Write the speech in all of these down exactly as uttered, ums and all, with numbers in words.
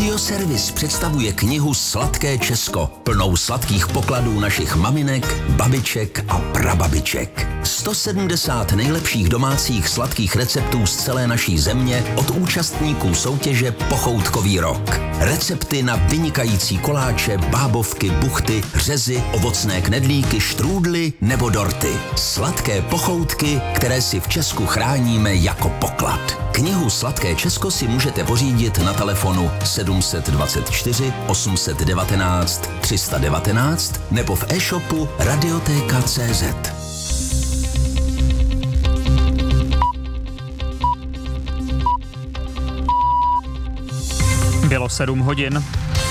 Audioservis představuje knihu Sladké Česko, plnou sladkých pokladů našich maminek, babiček a prababiček. sto sedmdesát nejlepších domácích sladkých receptů z celé naší země od účastníků soutěže Pochoutkový rok. Recepty na vynikající koláče, bábovky, buchty, řezy, ovocné knedlíky, štrůdly nebo dorty. Sladké pochoutky, které si v Česku chráníme jako poklad. Knihu Sladké Česko si můžete pořídit na telefonu sedm set dvacet čtyři osm set devatenáct tři sta devatenáct nebo v e-shopu radiotéka tečka cé zet. Bylo sedm hodin.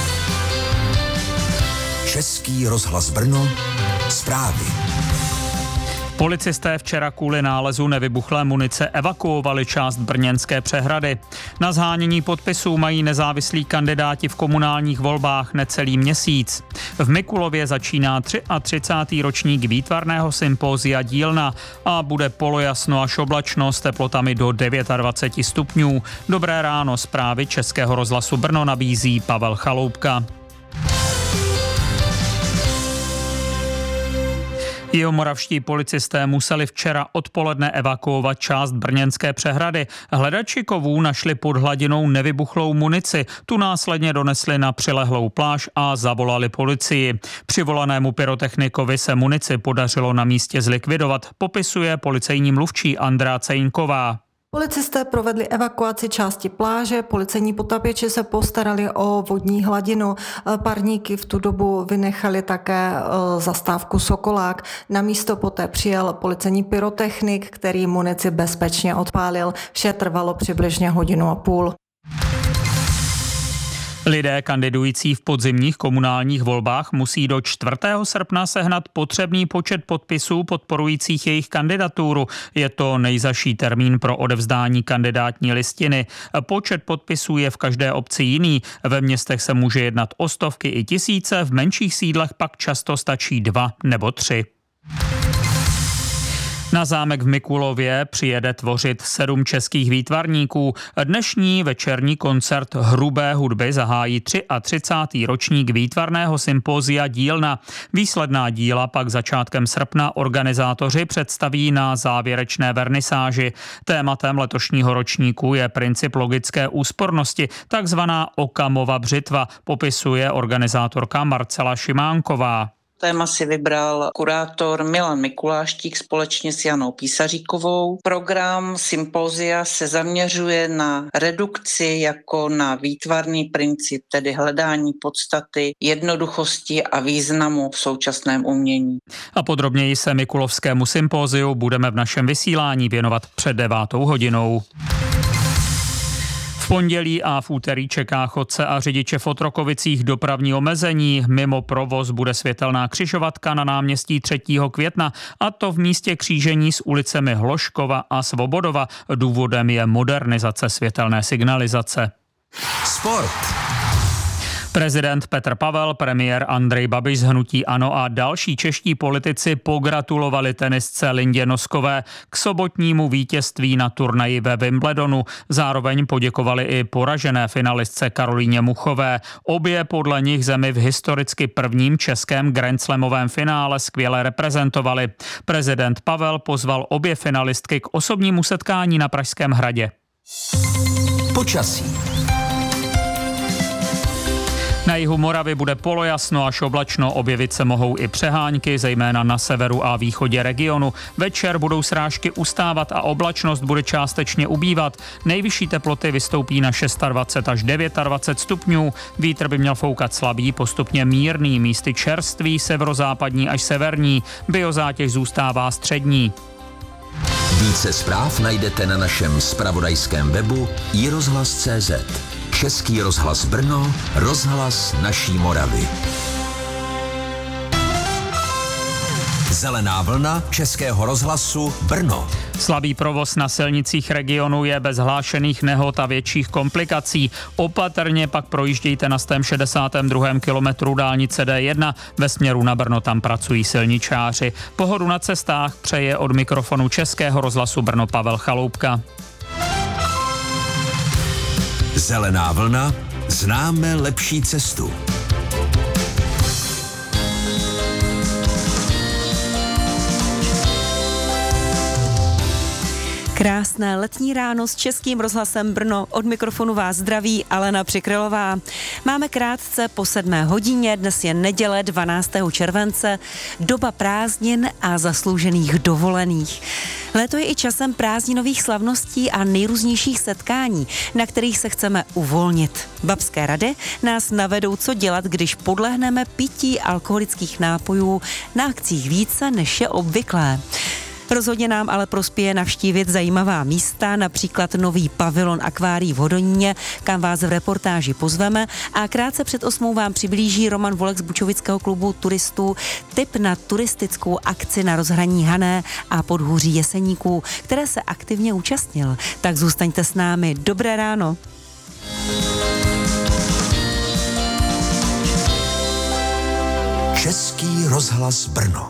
Český rozhlas Brno, zprávy. Policisté včera kvůli nálezu nevybuchlé munice evakuovali část brněnské přehrady. Na shánění podpisů mají nezávislí kandidáti v komunálních volbách necelý měsíc. V Mikulově začíná třicátý třetí ročník výtvarného sympózia Dílna a bude polojasno až oblačno s teplotami do dvacet devět stupňů. Dobré ráno, zprávy Českého rozhlasu Brno nabízí Pavel Chaloupka. Jihomoravští policisté museli včera odpoledne evakuovat část brněnské přehrady. Hledači kovů našli pod hladinou nevybuchlou munici. Tu následně donesli na přilehlou pláž a zavolali policii. Přivolanému pyrotechnikovi se munici podařilo na místě zlikvidovat, popisuje policejní mluvčí Andrea Cejnková. Policisté provedli evakuaci části pláže, policejní potapěči se postarali o vodní hladinu, parníky v tu dobu vynechali také zastávku Sokolák. Na místo poté přijel policejní pyrotechnik, který munici bezpečně odpálil. Vše trvalo přibližně hodinu a půl. Lidé kandidující v podzimních komunálních volbách musí do čtvrtého srpna sehnat potřebný počet podpisů podporujících jejich kandidaturu. Je to nejzazší termín pro odevzdání kandidátní listiny. Počet podpisů je v každé obci jiný. Ve městech se může jednat o stovky i tisíce, v menších sídlech pak často stačí dva nebo tři. Na zámek v Mikulově přijede tvořit sedm českých výtvarníků. Dnešní večerní koncert hrubé hudby zahájí třicátý třetí ročník výtvarného sympózia Dílna. Výsledná díla pak začátkem srpna organizátoři představí na závěrečné vernisáži. Tématem letošního ročníku je princip logické úspornosti, takzvaná Okamova břitva, popisuje organizátorka Marcela Šimánková. Téma si vybral kurátor Milan Mikuláštík společně s Janou Písaříkovou. Program sympózia se zaměřuje na redukci jako na výtvarný princip, tedy hledání podstaty, jednoduchosti a významu v současném umění. A podrobněji se Mikulovskému sympóziu budeme v našem vysílání věnovat před devátou hodinou. V pondělí a v úterý čeká chodce a řidiče v Otrokovicích dopravní omezení. Mimo provoz bude světelná křižovatka na náměstí třetího května, a to v místě křížení s ulicemi Hloškova a Svobodova. Důvodem je modernizace světelné signalizace. Sport. Prezident Petr Pavel, premiér Andrej Babiš z hnutí ANO a další čeští politici pogratulovali tenisce Lindě Noskové k sobotnímu vítězství na turnaji ve Wimbledonu. Zároveň poděkovali i poražené finalistce Karolíně Muchové. Obě podle nich zemi v historicky prvním českém grandslamovém finále skvěle reprezentovali. Prezident Pavel pozval obě finalistky k osobnímu setkání na Pražském hradě. Počasí. Na jihu Moravy bude polojasno až oblačno, objevit se mohou i přehánky, zejména na severu a východě regionu. Večer budou srážky ustávat a oblačnost bude částečně ubývat. Nejvyšší teploty vystoupí na dvacet šest až dvacet devět stupňů. Vítr by měl foukat slabý, postupně mírný, místy čerstvý, severozápadní až severní. Biozátěž zůstává střední. Více zpráv najdete na našem zpravodajském webu i rozhlas tečka cé zet. Český rozhlas Brno, rozhlas naší Moravy. Zelená vlna Českého rozhlasu Brno. Slabý provoz na silnicích regionu je bez hlášených nehod a větších komplikací. Opatrně pak projíždějte na stém šedesátém druhém kilometru dálnice D jedna. Ve směru na Brno tam pracují silničáři. Pohodu na cestách přeje od mikrofonu Českého rozhlasu Brno Pavel Chaloupka. Zelená vlna Známe lepší cestu. Krásné letní ráno s Českým rozhlasem Brno. Od mikrofonu vás zdraví Alena Přikrylová. Máme krátce po sedmé hodině, dnes je neděle dvanáctého července, doba prázdnin a zasloužených dovolených. Léto je i časem prázdninových slavností a nejrůznějších setkání, na kterých se chceme uvolnit. Babské rady nás navedou, co dělat, když podlehneme pití alkoholických nápojů na akcích více, než je obvyklé. Rozhodně nám ale prospěje navštívit zajímavá místa, například nový pavilon akvárií v Hodoníně, kam vás v reportáži pozveme, a krátce před osmou vám přiblíží Roman Volek z Bučovického klubu turistů tip na turistickou akci na rozhraní Hané a podhůří Jeseníků, které se aktivně účastnil. Tak zůstaňte s námi. Dobré ráno. Český rozhlas Brno.